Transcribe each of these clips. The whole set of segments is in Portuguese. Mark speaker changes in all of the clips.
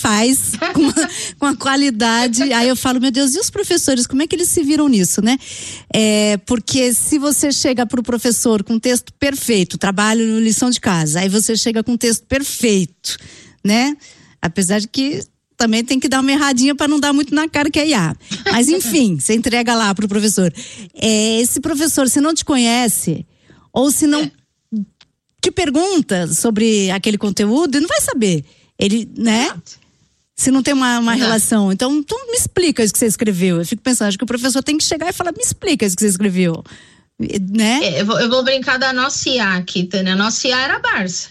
Speaker 1: faz com a qualidade. Aí eu falo, meu Deus, e os professores, como é que eles se viram nisso, né? Porque se você chega pro professor com texto perfeito, trabalho, lição de casa, aí você chega com texto perfeito, né? Apesar de que também tem que dar uma erradinha para não dar muito na cara que é IA. Mas enfim, você entrega lá pro professor. Esse professor, se não te conhece, ou se não te pergunta sobre aquele conteúdo, ele não vai saber. Ele, né? Se não tem uma relação. Então me explica isso que você escreveu. Eu fico pensando, acho que o professor tem que chegar e falar, me explica isso que você escreveu. Né?
Speaker 2: Eu vou brincar da nossa IA aqui, Tânia. A nossa IA era a Barça.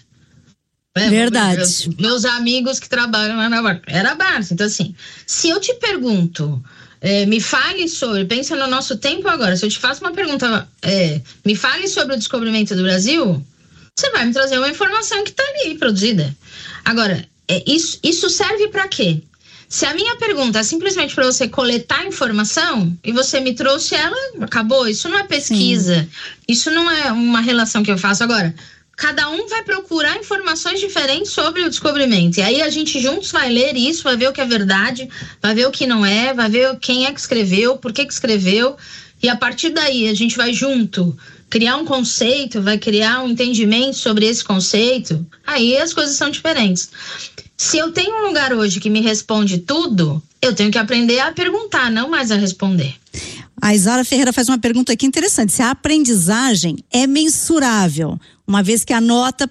Speaker 1: Verdade.
Speaker 2: Meus amigos que trabalham lá na Barça. Era a Barça. Então, assim, se eu te pergunto, me fale sobre, pensa no nosso tempo agora, se eu te faço uma pergunta, me fale sobre o descobrimento do Brasil, você vai me trazer uma informação que está ali produzida. Agora, isso serve para quê? Se a minha pergunta é simplesmente para você coletar informação e você me trouxe ela, acabou. Isso não é pesquisa. Sim. Isso não é uma relação que eu faço. Agora, cada um vai procurar informações diferentes sobre o descobrimento. E aí a gente juntos vai ler isso, vai ver o que é verdade, vai ver o que não é, vai ver quem é que escreveu, por que escreveu. E a partir daí a gente vai junto criar um conceito, vai criar um entendimento sobre esse conceito. Aí as coisas são diferentes. Se eu tenho um lugar hoje que me responde tudo, eu tenho que aprender a perguntar, não mais a responder.
Speaker 1: A Isaura Ferreira faz uma pergunta aqui interessante. Se a aprendizagem é mensurável, uma vez que a nota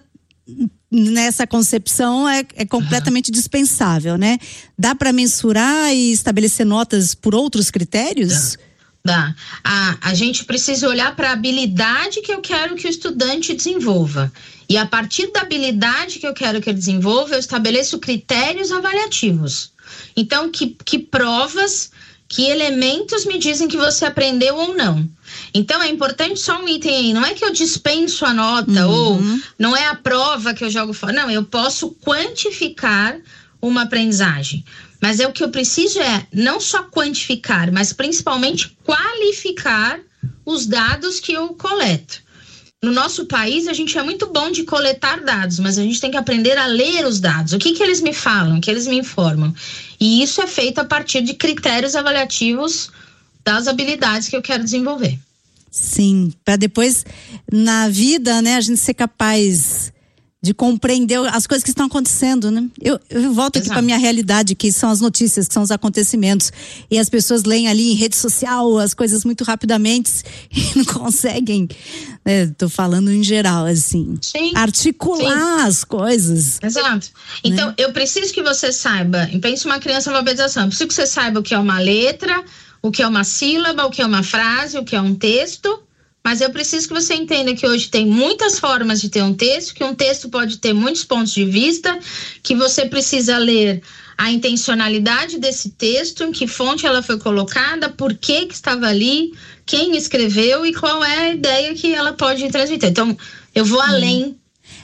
Speaker 1: nessa concepção é completamente dispensável, né? Dá para mensurar e estabelecer notas por outros critérios?
Speaker 2: Dá. A gente precisa olhar para a habilidade que eu quero que o estudante desenvolva. E a partir da habilidade que eu quero que ele desenvolva, eu estabeleço critérios avaliativos. Então, que provas, que elementos me dizem que você aprendeu ou não. Então, é importante só um item aí. Não é que eu dispenso a nota, ou não é a prova que eu jogo fora. Não, eu posso quantificar uma aprendizagem. Mas o que eu preciso não só quantificar, mas principalmente qualificar os dados que eu coleto. No nosso país, a gente é muito bom de coletar dados, mas a gente tem que aprender a ler os dados. O que eles me falam, o que eles me informam. E isso é feito a partir de critérios avaliativos das habilidades que eu quero desenvolver.
Speaker 1: Sim, para depois, na vida, né, a gente ser capaz de compreender as coisas que estão acontecendo, né? Eu volto aqui para minha realidade, que são as notícias, que são os acontecimentos, e as pessoas leem ali em rede social as coisas muito rapidamente e não conseguem, tô falando em geral, assim, articular as coisas.
Speaker 2: Exato. Então, eu preciso que você saiba, pense uma criança em alfabetização, eu preciso que você saiba o que é uma letra, o que é uma sílaba, o que é uma frase, o que é um texto. Mas eu preciso que você entenda que hoje tem muitas formas de ter um texto, que um texto pode ter muitos pontos de vista, que você precisa ler a intencionalidade desse texto, em que fonte ela foi colocada, por que estava ali, quem escreveu e qual é a ideia que ela pode transmitir. Então, eu vou além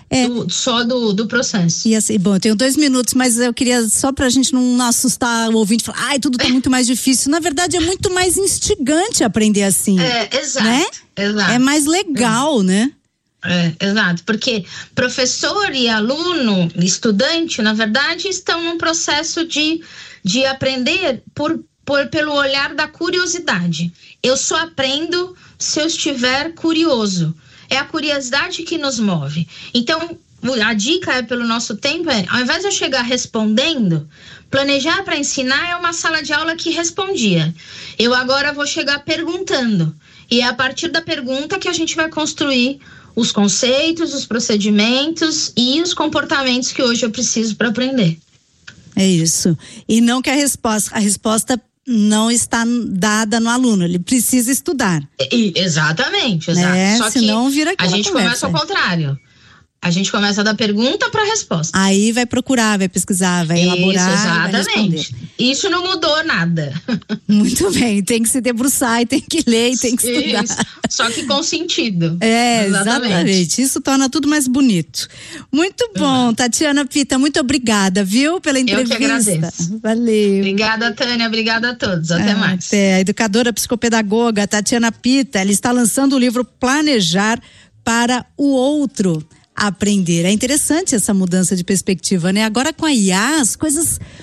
Speaker 2: do processo.
Speaker 1: E assim, bom, eu tenho 2 minutos, mas eu queria, só pra gente não assustar o ouvinte, falar, tudo tá muito mais difícil. Na verdade, é muito mais instigante aprender assim.
Speaker 2: Exato.
Speaker 1: Né?
Speaker 2: Exato.
Speaker 1: É mais legal, né?
Speaker 2: Exato, porque professor e aluno, estudante, na verdade, estão num processo de aprender pelo olhar da curiosidade. Eu só aprendo se eu estiver curioso. É a curiosidade que nos move. Então, a dica pelo nosso tempo ao invés de eu chegar respondendo, planejar para ensinar é uma sala de aula que respondia. Eu agora vou chegar perguntando. E é a partir da pergunta que a gente vai construir os conceitos, os procedimentos e os comportamentos que hoje eu preciso para aprender.
Speaker 1: É isso. E não que a resposta não está dada no aluno, ele precisa estudar.
Speaker 2: Exatamente.
Speaker 1: Só que senão vira aquela
Speaker 2: a gente começa ao contrário. A gente começa da pergunta para a resposta.
Speaker 1: Aí vai procurar, vai pesquisar, vai elaborar.
Speaker 2: Exatamente. Isso não mudou nada.
Speaker 1: Muito bem, tem que se debruçar, e tem que ler, e tem que estudar.
Speaker 2: Isso. Só que com sentido.
Speaker 1: Exatamente. Isso torna tudo mais bonito. Muito bom, Tatiana Pita, muito obrigada, viu, pela entrevista.
Speaker 2: Eu que agradeço.
Speaker 1: Valeu.
Speaker 2: Obrigada, Tânia, obrigada a todos. Até mais.
Speaker 1: Até. A educadora psicopedagoga Tatiana Pita, ela está lançando o livro Planejar para o Outro Aprender. É interessante essa mudança de perspectiva, né? Agora com a IA, as coisas